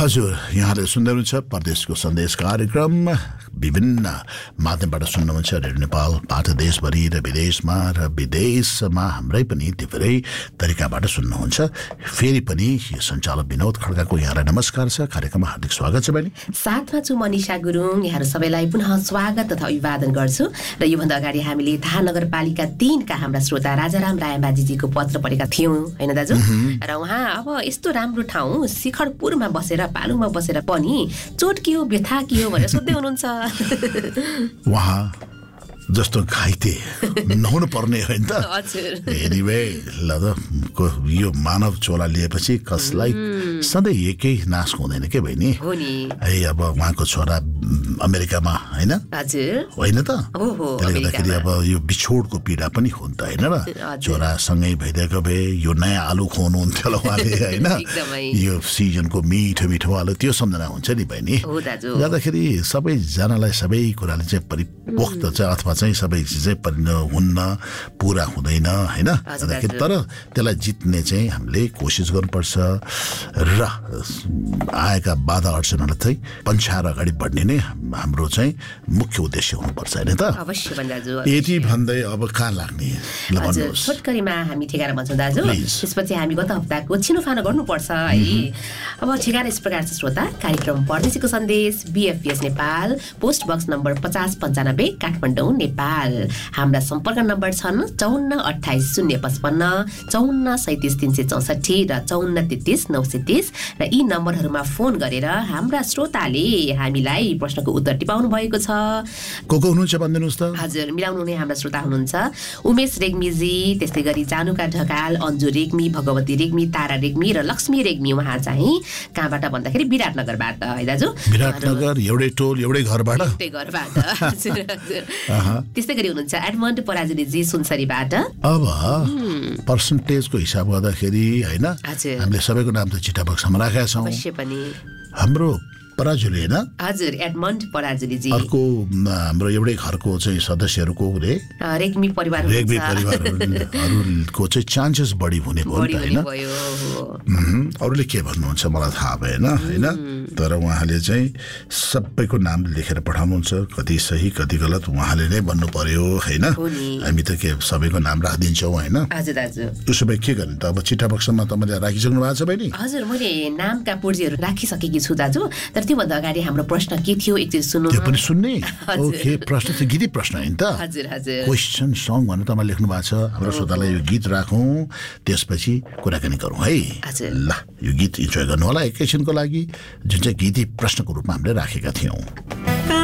हजुर, यहाँले सुन्दै हुनुहुन्छ परदेशको सन्देश कार्यक्रम। विभिन्न माध्यमबाट सुन्नुहुन्छ, रेडियो नेपालबाट देशभरि र विदेशमा हाम्रै पनि धेरै तरिकाबाट सुन्नुहुन्छ। फेरि पनि सञ्चालक विनोद खड्काको यहाँलाई नमस्कार छ। कार्यक्रममा हार्दिक स्वागत छ बहिनी। साथमा छु मनिषा गुरुङ। यहाँहरू सबैलाई पुनः स्वागत तथा अभिवादन गर्छु। र योभन्दा अगाडि हामीले थाहा नगरपालिका 3 का हाम्रा श्रोता राजाराम रायमाझीजीको पत्र पढेका थियौँ, होइन दाजु? र उहाँ अब यस्तो राम्रो ठाउँ शिखरपुरमा बसेर, पालुङमा बसेर पनि चोट के हो, व्यथा के हो भनेर सोध्दै हुनुहुन्छ। उहाँ जस्तो घाइते नहुनु पर्ने होइन त। एनिवे, ल त यो मानव चोला लिएपछि कसलाई सधैँ एकै नाश हुँदैन के बहिनी? है, अब उहाँको छोरा अमेरिकामा, होइन होइन त? त्यसले गर्दाखेरि अब यो बिछोडको पीडा पनि हुन्छ, होइन र? छोरा सँगै भइदिएको भए यो नयाँ आलु खुवाउनुहुन्थ्यो होला उहाँले, होइन? यो सिजनको मिठो मिठो आलु, त्यो सम्झना हुन्छ नि बहिनी। गर्दाखेरि सबैजनालाई सबै कुराले चाहिँ परिपोक्त चाहिँ अथवा चाहिँ सबै चिजै हुन्न, पुरा हुँदैन, होइन? तर त्यसलाई जित्ने चाहिँ हामीले कोसिस गर्नुपर्छ र आएका बाधा अडचनहरूलाई चाहिँ पन्छाएर अगाडि बढ्ने नै हाम्रो चाहिँ मुख्य उद्देश्य हुनुपर्छ, होइन त? यति भन्दै अब कहाँ लाग्ने? छोटकरीमा हामी ठेगाना भन्छौँ दाजु। त्यसपछि हामी गत हप्ताको छिनोफानो गर्नुपर्छ है। अब ठेगाना यस प्रकार छ श्रोता। कार्यक्रम परदेशीको सन्देश, BFPS Nepal, post box number 5095 Kathmandu Nepal. हाम्रा सम्पर्क नम्बर छन् 54 28 055, 54 37 364 र 54 33 930। र यी नम्बरहरूमा फोन गरेर हाम्रा श्रोताले हामीलाई प्रश्नको उत्तर टिपाउनु भएको छ। को हुनुहुन्छ भनिदिनुहोस् त। हजुर, मिलाउनु हुने हाम्रा श्रोता हुनुहुन्छ उमेश रेग्मीजी, त्यस्तै गरी जानुका ढकाल, अन्जु रेग्मी, भगवती रेग्मी, तारा रेग्मी र लक्ष्मी रेग्मी। उहाँ चाहिँ कहाँबाट भन्दाखेरि विराटनगरबाट, है दाजु? विराटनगर, एउटै टोल एउटै घरबाट। त्यस्तै गरी हुनुहुन्छ एडमन्ड पराजुलीजी सुनसरीबाट। अब पर्सेन्टेजको हिसाब गर्दाखेरि, होइन, हामीले सबैको नाम त चिठा बक्समा राखेका छौँ। हाम्रो पराजुली, होइन? हजुर, एडमन्ड पराजुलीजी। अर्को हाम्रो एउटै घरको चाहिँ सदस्यहरूको रेग्मी परिवारहरूको चाहिँ चान्सेस बढी हुने भयो नि त, होइन? अरूले के भन्नुहुन्छ मलाई थाहा भएन, होइन? तर उहाँले चाहिँ सबैको नाम लेखेर पठाउनुहुन्छ, कति सही कति गलत उहाँले नै भन्नु पर्यो, होइन? हामी त के सबैको नाम राखिदिन्छौँ, होइन? उसो भए के गर्ने त? अब चिठा बक्समा तपाईँले राखिसक्नु भएको छ बहिनी? हजुर, मैले नामका पुर्जीहरू राखिसकेकी छु दाजु। तर त्योभन्दा अगाडि हाम्रो प्रश्न के थियो एकचोटि सुन्नु। त्यो पनि सुन्ने? ओके, प्रश्न चाहिँ गीतै प्रश्न होइन त? क्वेसन सङ भनेर तपाईँ लेख्नु भएको छ। हाम्रो श्रोतालाई यो गीत राखौँ, त्यसपछि कुराकानी गरौँ है। ल, यो गीत इन्जोय गर्नु होला एकैछिनको लागि, जुन चाहिँ गीतै प्रश्नको रूपमा हामीले राखेका थियौँ।